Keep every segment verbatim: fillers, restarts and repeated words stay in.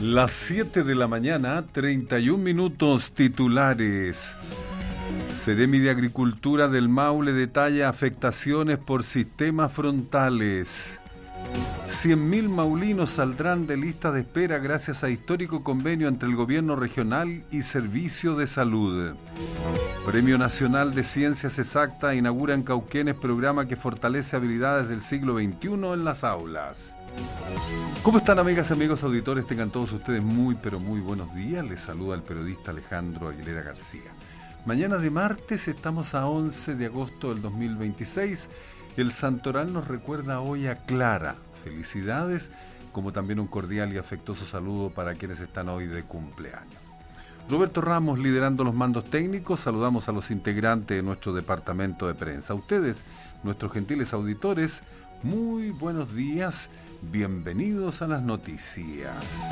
Las siete de la mañana, treinta y un minutos, titulares. Seremi de Agricultura del Maule detalla afectaciones por sistemas frontales. cien mil maulinos saldrán de lista de espera gracias a histórico convenio entre el gobierno regional y Servicio de Salud. Premio Nacional de Ciencias Exactas inaugura en Cauquenes programa que fortalece habilidades del siglo veintiuno en las aulas. ¿Cómo están, amigas y amigos auditores? Tengan todos ustedes muy, pero muy buenos días. Les saluda el periodista Alejandro Aguilera García. Mañana de martes, estamos a once de agosto del dos mil veintiséis. El santoral nos recuerda hoy a Clara. Felicidades, como también un cordial y afectuoso saludo para quienes están hoy de cumpleaños. Roberto Ramos liderando los mandos técnicos. Saludamos a los integrantes de nuestro departamento de prensa. A ustedes, nuestros gentiles auditores, muy buenos días, bienvenidos a las noticias.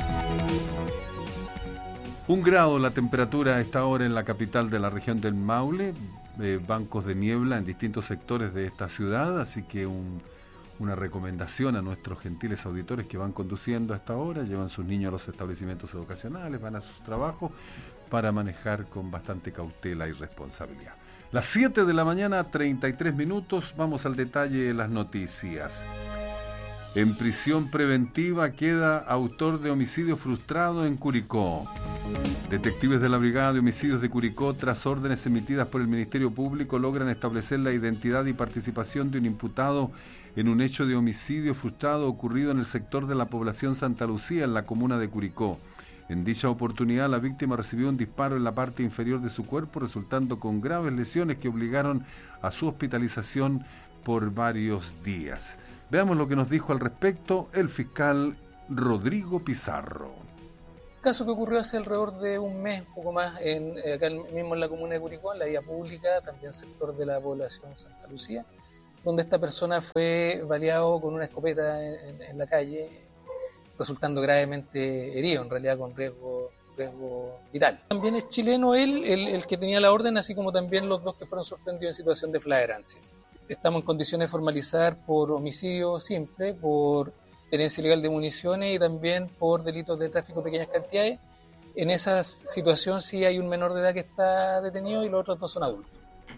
Un grado la temperatura a esta hora en la capital de la región del Maule, eh, bancos de niebla en distintos sectores de esta ciudad, así que un, una recomendación a nuestros gentiles auditores que van conduciendo a esta hora, llevan sus niños a los establecimientos educacionales, van a sus trabajos, para manejar con bastante cautela y responsabilidad. Las siete de la mañana, treinta y tres minutos, vamos al detalle de las noticias. En prisión preventiva queda autor de homicidio frustrado en Curicó. Detectives de la Brigada de Homicidios de Curicó, tras órdenes emitidas por el Ministerio Público, logran establecer la identidad y participación de un imputado en un hecho de homicidio frustrado ocurrido en el sector de la población Santa Lucía, en la comuna de Curicó. En dicha oportunidad, la víctima recibió un disparo en la parte inferior de su cuerpo, resultando con graves lesiones que obligaron a su hospitalización por varios días. Veamos lo que nos dijo al respecto el fiscal Rodrigo Pizarro. Caso que ocurrió hace alrededor de un mes, un poco más, en, acá mismo en la comuna de Curicó, en la vía pública, también sector de la población Santa Lucía, donde esta persona fue baleado con una escopeta en, en la calle, resultando gravemente herido, en realidad con riesgo, riesgo vital. También es chileno él, el, el que tenía la orden, así como también los dos que fueron sorprendidos en situación de flagrancia. Estamos en condiciones de formalizar por homicidio simple, por tenencia ilegal de municiones y también por delitos de tráfico de pequeñas cantidades. En esa situación sí hay un menor de edad que está detenido y los otros dos son adultos.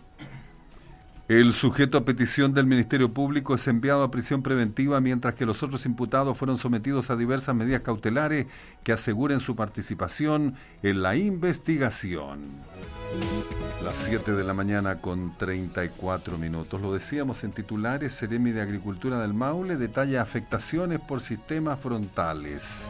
El sujeto a petición del Ministerio Público es enviado a prisión preventiva, mientras que los otros imputados fueron sometidos a diversas medidas cautelares que aseguren su participación en la investigación. Las siete de la mañana con treinta y cuatro minutos. Lo decíamos en titulares, Seremi de Agricultura del Maule detalla afectaciones por sistemas frontales.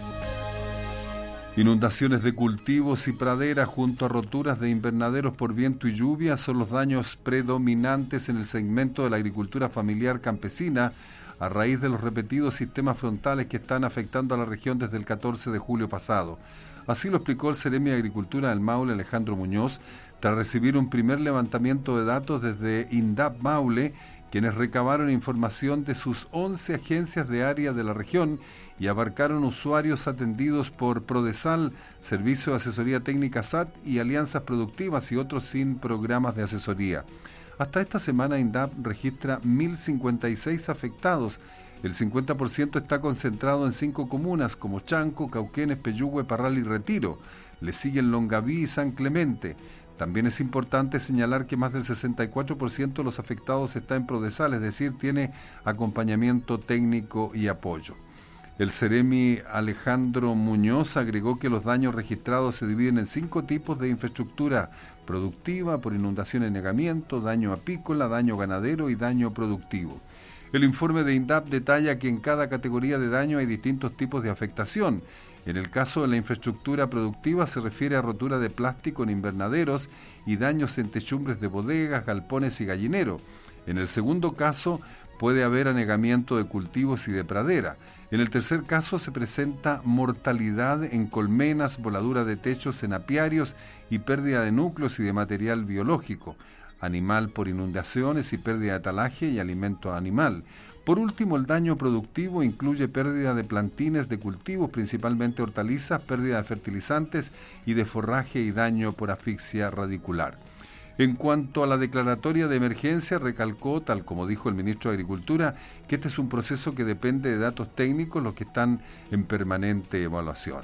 Inundaciones de cultivos y praderas junto a roturas de invernaderos por viento y lluvia son los daños predominantes en el segmento de la agricultura familiar campesina a raíz de los repetidos sistemas frontales que están afectando a la región desde el catorce de julio pasado. Así lo explicó el Seremi de Agricultura del Maule, Alejandro Muñoz, tras recibir un primer levantamiento de datos desde INDAP Maule, quienes recabaron información de sus once agencias de área de la región y abarcaron usuarios atendidos por Prodesal, Servicio de Asesoría Técnica S A T y Alianzas Productivas y otros sin programas de asesoría. Hasta esta semana INDAP registra mil cincuenta y seis afectados. El cincuenta por ciento está concentrado en cinco comunas como Chanco, Cauquenes, Peyúgue, Parral y Retiro. Le siguen Longaví y San Clemente. También es importante señalar que más del sesenta y cuatro por ciento de los afectados está en Prodesal, es decir, tiene acompañamiento técnico y apoyo. El Seremi Alejandro Muñoz agregó que los daños registrados se dividen en cinco tipos de infraestructura productiva: por inundación y anegamiento, daño apícola, daño ganadero y daño productivo. El informe de INDAP detalla que en cada categoría de daño hay distintos tipos de afectación. En el caso de la infraestructura productiva se refiere a rotura de plástico en invernaderos y daños en techumbres de bodegas, galpones y gallinero. En el segundo caso puede haber anegamiento de cultivos y de pradera. En el tercer caso se presenta mortalidad en colmenas, voladura de techos en apiarios y pérdida de núcleos y de material biológico, animal por inundaciones y pérdida de talaje y alimento animal. Por último, el daño productivo incluye pérdida de plantines de cultivos, principalmente hortalizas, pérdida de fertilizantes y de forraje y daño por asfixia radicular. En cuanto a la declaratoria de emergencia, recalcó, tal como dijo el ministro de Agricultura, que este es un proceso que depende de datos técnicos, los que están en permanente evaluación.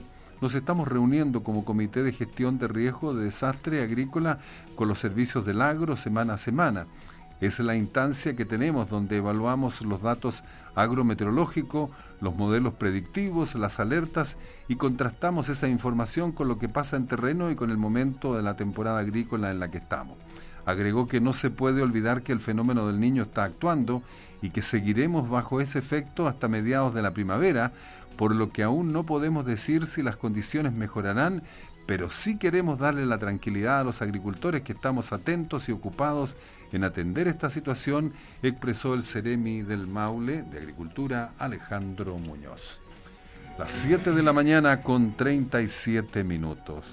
nos estamos reuniendo como Comité de Gestión de Riesgo de Desastre Agrícola con los servicios del agro semana a semana. Es la instancia que tenemos donde evaluamos los datos agrometeorológicos, los modelos predictivos, las alertas y contrastamos esa información con lo que pasa en terreno y con el momento de la temporada agrícola en la que estamos. Agregó que no se puede olvidar que el fenómeno del Niño está actuando y que seguiremos bajo ese efecto hasta mediados de la primavera, por lo que aún no podemos decir si las condiciones mejorarán, pero sí queremos darle la tranquilidad a los agricultores que estamos atentos y ocupados en atender esta situación, expresó el Ceremi del Maule de Agricultura, Alejandro Muñoz. Las siete de la mañana con treinta y siete minutos.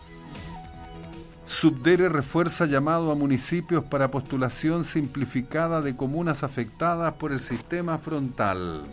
Subdere refuerza llamado a municipios para postulación simplificada de comunas afectadas por el sistema frontal.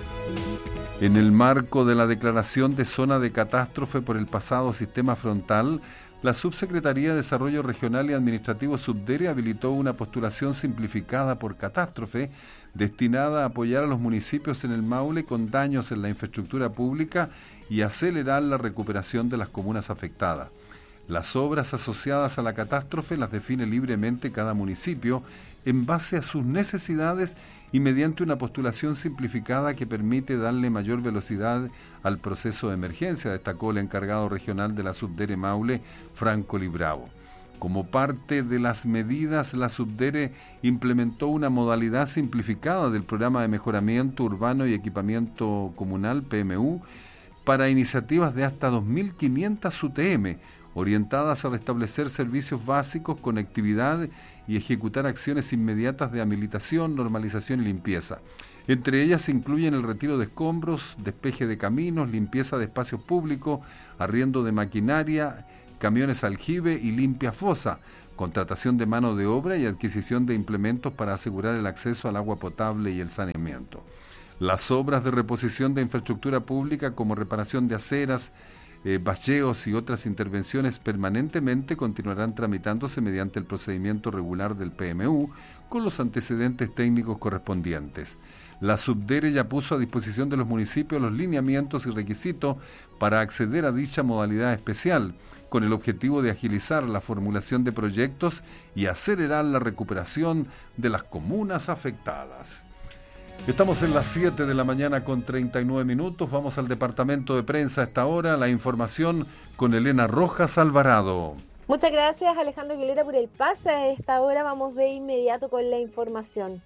En el marco de la declaración de zona de catástrofe por el pasado sistema frontal, la Subsecretaría de Desarrollo Regional y Administrativo Subdere habilitó una postulación simplificada por catástrofe destinada a apoyar a los municipios en el Maule con daños en la infraestructura pública y acelerar la recuperación de las comunas afectadas. Las obras asociadas a la catástrofe las define libremente cada municipio en base a sus necesidades y mediante una postulación simplificada que permite darle mayor velocidad al proceso de emergencia, destacó el encargado regional de la Subdere Maule, Franco Libravo. Como parte de las medidas, la Subdere implementó una modalidad simplificada del Programa de Mejoramiento Urbano y Equipamiento Comunal, P M U, para iniciativas de hasta dos mil quinientas U T M, orientadas a restablecer servicios básicos, conectividad y ejecutar acciones inmediatas de habilitación, normalización y limpieza. Entre ellas se incluyen el retiro de escombros, despeje de caminos, limpieza de espacios públicos, arriendo de maquinaria, camiones aljibe y limpia fosa, contratación de mano de obra y adquisición de implementos para asegurar el acceso al agua potable y el saneamiento. Las obras de reposición de infraestructura pública como reparación de aceras, Eh, bacheos y otras intervenciones permanentemente continuarán tramitándose mediante el procedimiento regular del P M U con los antecedentes técnicos correspondientes. La Subdere ya puso a disposición de los municipios los lineamientos y requisitos para acceder a dicha modalidad especial, con el objetivo de agilizar la formulación de proyectos y acelerar la recuperación de las comunas afectadas. Estamos en las siete de la mañana con treinta y nueve minutos. Vamos al departamento de prensa a esta hora. La información con Elena Rojas Alvarado. Muchas gracias, Alejandro Aguilera, por el pase. A esta hora vamos de inmediato con la información.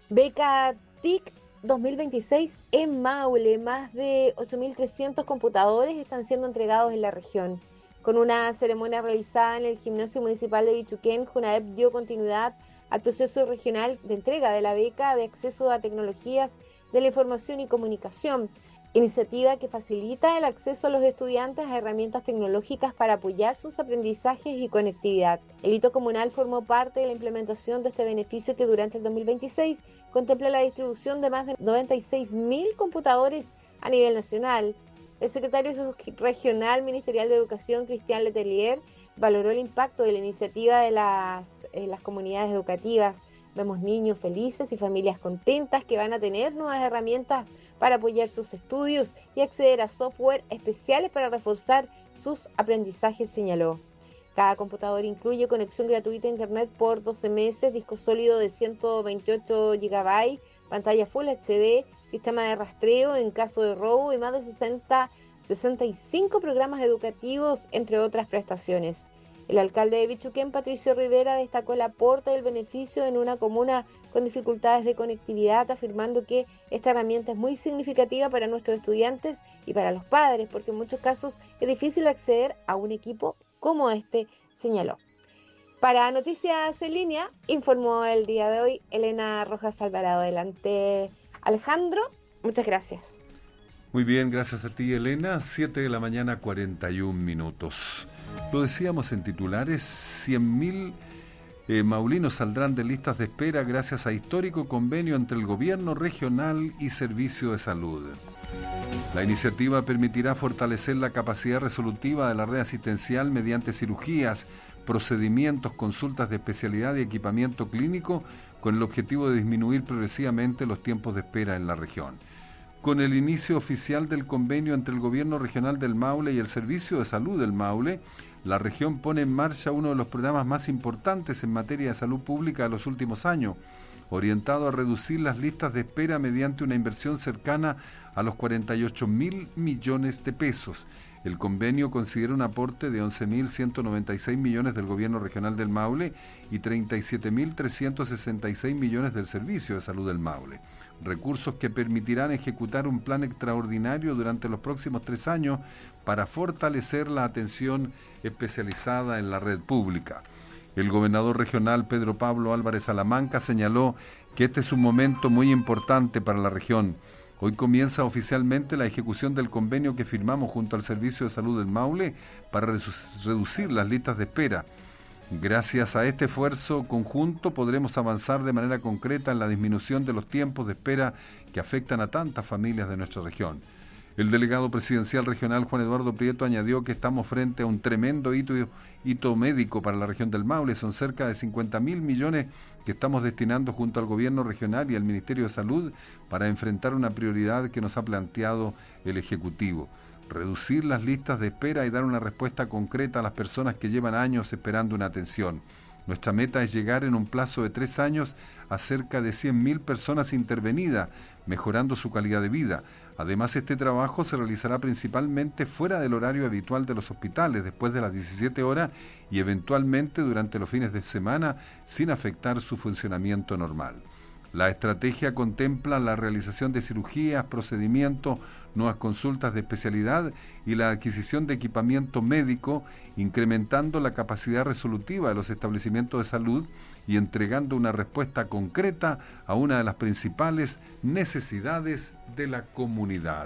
Beca T I C dos mil veintiséis en Maule. Más de ocho mil trescientos computadores están siendo entregados en la región. Con una ceremonia realizada en el Gimnasio Municipal de Bichuquén, JUNAEP dio continuidad al proceso regional de entrega de la beca de acceso a tecnologías de la información y comunicación, iniciativa que facilita el acceso a los estudiantes a herramientas tecnológicas para apoyar sus aprendizajes y conectividad. El hito comunal formó parte de la implementación de este beneficio que durante el dos mil veintiséis contempla la distribución de más de noventa y seis mil computadores a nivel nacional. El secretario regional ministerial de Educación, Cristian Letelier, valoró el impacto de la iniciativa de las, eh, las comunidades educativas. Vemos niños felices y familias contentas que van a tener nuevas herramientas para apoyar sus estudios y acceder a software especiales para reforzar sus aprendizajes, señaló. Cada computador incluye conexión gratuita a internet por doce meses, disco sólido de ciento veintiocho gigabytes, pantalla Full H D, sistema de rastreo en caso de robo y más de sesenta sesenta y cinco programas educativos, entre otras prestaciones. El alcalde de Bichuquén, Patricio Rivera, destacó el aporte del beneficio en una comuna con dificultades de conectividad, afirmando que esta herramienta es muy significativa para nuestros estudiantes y para los padres, porque en muchos casos es difícil acceder a un equipo como este, señaló. Para Noticias en Línea, informó el día de hoy Elena Rojas Alvarado. Adelante, Alejandro, muchas gracias. Muy bien, gracias a ti, Elena. siete de la mañana, cuarenta y un minutos. Lo decíamos en titulares, cien mil eh, maulinos saldrán de listas de espera gracias a histórico convenio entre el gobierno regional y Servicio de Salud. La iniciativa permitirá fortalecer la capacidad resolutiva de la red asistencial mediante cirugías, procedimientos, consultas de especialidad y equipamiento clínico con el objetivo de disminuir progresivamente los tiempos de espera en la región. Con el inicio oficial del convenio entre el Gobierno Regional del Maule y el Servicio de Salud del Maule, la región pone en marcha uno de los programas más importantes en materia de salud pública de los últimos años, orientado a reducir las listas de espera mediante una inversión cercana a los cuarenta y ocho mil millones de pesos. El convenio considera un aporte de once mil ciento noventa y seis millones del Gobierno Regional del Maule y treinta y siete mil trescientos sesenta y seis millones del Servicio de Salud del Maule. Recursos que permitirán ejecutar un plan extraordinario durante los próximos tres años para fortalecer la atención especializada en la red pública. El gobernador regional Pedro Pablo Álvarez Salamanca señaló que este es un momento muy importante para la región. Hoy comienza oficialmente la ejecución del convenio que firmamos junto al Servicio de Salud del Maule para reducir las listas de espera. Gracias a este esfuerzo conjunto podremos avanzar de manera concreta en la disminución de los tiempos de espera que afectan a tantas familias de nuestra región. El delegado presidencial regional Juan Eduardo Prieto añadió que estamos frente a un tremendo hito, hito médico para la región del Maule. Son cerca de cincuenta mil millones que estamos destinando junto al gobierno regional y al Ministerio de Salud para enfrentar una prioridad que nos ha planteado el Ejecutivo: reducir las listas de espera y dar una respuesta concreta a las personas que llevan años esperando una atención. Nuestra meta es llegar en un plazo de tres años a cerca de cien mil personas intervenidas, mejorando su calidad de vida. Además, este trabajo se realizará principalmente fuera del horario habitual de los hospitales, después de las diecisiete horas y eventualmente durante los fines de semana, sin afectar su funcionamiento normal. La estrategia contempla la realización de cirugías, procedimientos, nuevas consultas de especialidad y la adquisición de equipamiento médico, incrementando la capacidad resolutiva de los establecimientos de salud y entregando una respuesta concreta a una de las principales necesidades de la comunidad.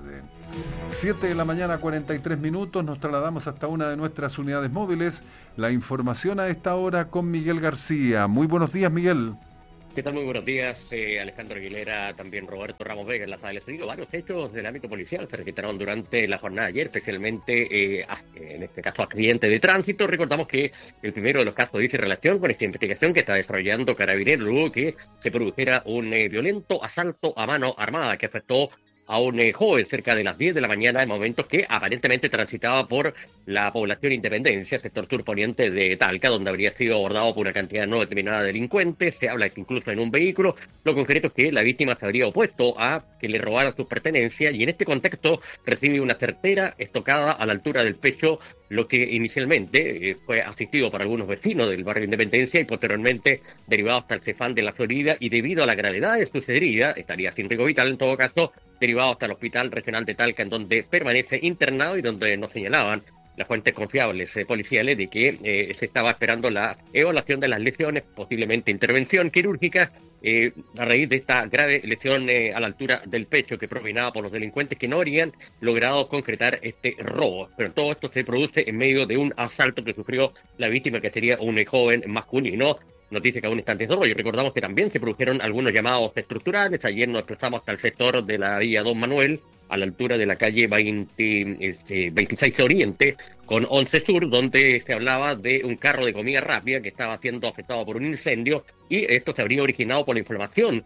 siete de la mañana, cuarenta y tres minutos, nos trasladamos hasta una de nuestras unidades móviles. La información a esta hora con Miguel García. Muy buenos días, Miguel. ¿Qué tal? Muy buenos días, eh, Alejandro Aguilera, también Roberto Ramos Vega en la sala del estudio. Varios hechos del ámbito policial se registraron durante la jornada de ayer, especialmente, eh, en este caso, accidente de tránsito. Recordamos que el primero de los casos dice relación con esta investigación que está desarrollando Carabineros, luego que se produjera un eh, violento asalto a mano armada que afectó a un eh, joven cerca de las diez de la mañana, en momentos que aparentemente transitaba por la población Independencia, sector surponiente de Talca, donde habría sido abordado por una cantidad no determinada de delincuentes. Se habla que incluso en un vehículo. Lo concreto es que la víctima se habría opuesto a que le robaran sus pertenencias y en este contexto recibe una certera estocada a la altura del pecho, lo que inicialmente eh, fue asistido por algunos vecinos del barrio Independencia y posteriormente derivado hasta el Cefán de la Florida, y debido a la gravedad de su herida, estaría sin riesgo vital en todo caso, derivado hasta el Hospital Regional de Talca, en donde permanece internado y donde nos señalaban las fuentes confiables eh, policiales de que eh, se estaba esperando la evaluación de las lesiones, posiblemente intervención quirúrgica, eh, a raíz de esta grave lesión eh, a la altura del pecho que provenía por los delincuentes que no habrían logrado concretar este robo. Pero todo esto se produce en medio de un asalto que sufrió la víctima, que sería un joven masculino. Noticia que aún está en desarrollo. Recordamos que también se produjeron algunos llamados estructurales. Ayer nos desplazamos hasta el sector de la vía Don Manuel, a la altura de la calle veinte, este, veintiséis Oriente con once Sur, donde se hablaba de un carro de comida rápida que estaba siendo afectado por un incendio, y esto se habría originado por la inflamación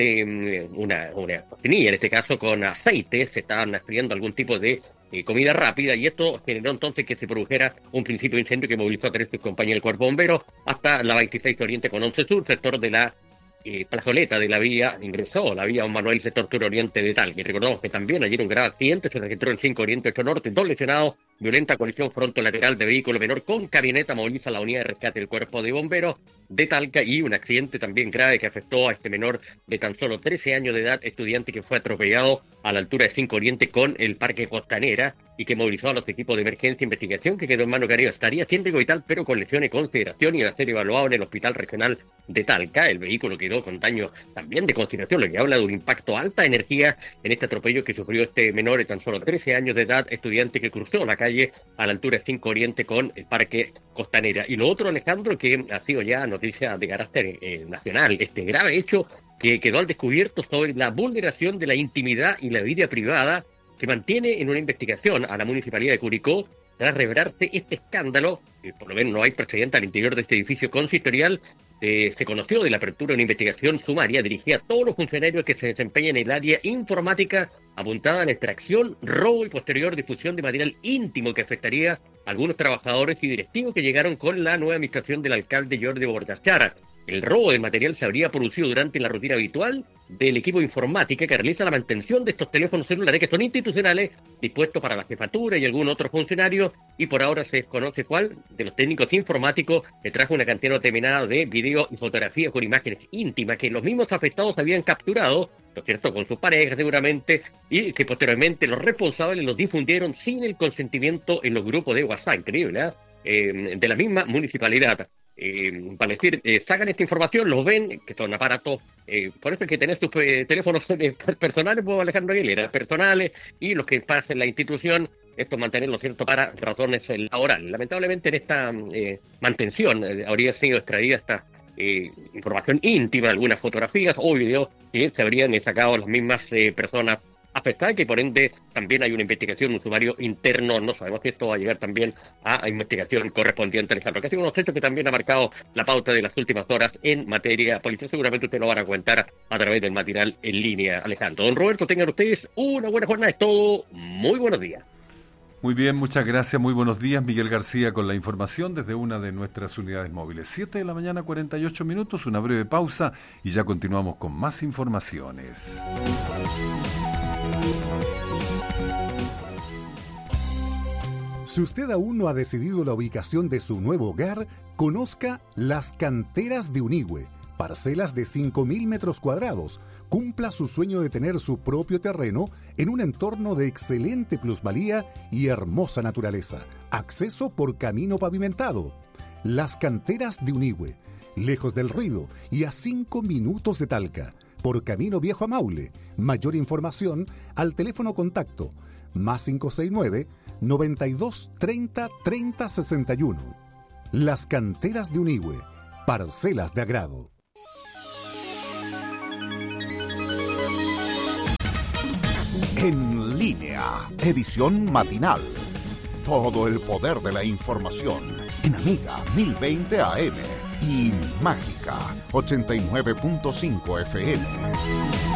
de um, una, una cortinilla, en este caso con aceite. Se estaban friendo algún tipo de eh, comida rápida, y esto generó entonces que se produjera un principio de incendio que movilizó a tres compañías del Cuerpo Bombero hasta la veintiséis Oriente con once Sur, sector de la Eh, plazoleta de la vía, ingresó la vía Don Manuel, sector sur oriente de Talca. Y recordamos que también ayer un grave accidente se registró en cinco Oriente ocho Norte, dos lesionados, violenta colisión fronto-lateral de vehículo menor con camioneta, moviliza la unidad de rescate del Cuerpo de Bomberos de Talca, y un accidente también grave que afectó a este menor de tan solo trece años de edad, estudiante, que fue atropellado a la altura de cinco Oriente con el Parque Costanera y que movilizó a los equipos de emergencia e investigación, que quedó en mano caribe. Estaría sin riesgo vital, pero con lesiones de consideración, y va a ser evaluado en el Hospital Regional de Talca. El vehículo quedó con daños también de consideración, lo que habla de un impacto alta energía en este atropello que sufrió este menor de tan solo trece años de edad, estudiante, que cruzó la calle a la altura de cinco Oriente con el Parque Costanera. Y lo otro, Alejandro, que ha sido ya noticia de carácter eh, nacional, este grave hecho que quedó al descubierto sobre la vulneración de la intimidad y la vida privada que mantiene en una investigación a la Municipalidad de Curicó tras revelarse este escándalo, que por lo menos no hay precedente al interior de este edificio consistorial. Eh, se conoció de la apertura de una investigación sumaria dirigida a todos los funcionarios que se desempeñan en el área informática, apuntada a la extracción, robo y posterior difusión de material íntimo que afectaría a algunos trabajadores y directivos que llegaron con la nueva administración del alcalde Jordi Bordachara. El robo del material se habría producido durante la rutina habitual del equipo informática que realiza la mantención de estos teléfonos celulares que son institucionales, dispuestos para la jefatura y algún otro funcionario, y por ahora se desconoce cuál de los técnicos informáticos le trajo una cantidad determinada de videos y fotografías con imágenes íntimas que los mismos afectados habían capturado, ¿no es cierto?, con sus parejas seguramente, y que posteriormente los responsables los difundieron sin el consentimiento en los grupos de WhatsApp, increíble, ¿eh? Eh, de la misma municipalidad. Eh, para decir, eh, sacan esta información, los ven, que son aparatos, eh, por eso hay que tener sus eh, teléfonos eh, personales, pues Alejandro Aguilera, personales, y los que pasen la institución, esto mantenerlo cierto para razones laborales. Lamentablemente en esta eh, mantención eh, habría sido extraída esta eh, información íntima, algunas fotografías o videos que se habrían sacado las mismas eh, personas afectada, que por ende también hay una investigación, un sumario interno. No sabemos si esto va a llegar también a investigación correspondiente, Alejandro, que ha sido unos hechos que también ha marcado la pauta de las últimas horas en materia policial. Seguramente usted lo van a contar a través del material en línea, Alejandro. Don Roberto, tengan ustedes una buena jornada, es todo, muy buenos días. Muy bien, muchas gracias, muy buenos días. Miguel García con la información desde una de nuestras unidades móviles. siete de la mañana, cuarenta y ocho minutos, una breve pausa y ya continuamos con más informaciones. Si usted aún no ha decidido la ubicación de su nuevo hogar, conozca Las Canteras de Unigüe, parcelas de cinco mil metros cuadrados. Cumpla su sueño de tener su propio terreno en un entorno de excelente plusvalía y hermosa naturaleza. Acceso por camino pavimentado. Las Canteras de Unigüe, lejos del ruido y a cinco minutos de Talca, por camino viejo a Maule. Mayor información al teléfono contacto más cinco seis nueve, noventa y dos, treinta, treinta, sesenta y uno. Las Canteras de Unigüe, parcelas de agrado. En línea, edición matinal. Todo el poder de la información en Amiga mil veinte A M y Mágica ochenta y nueve punto cinco F M.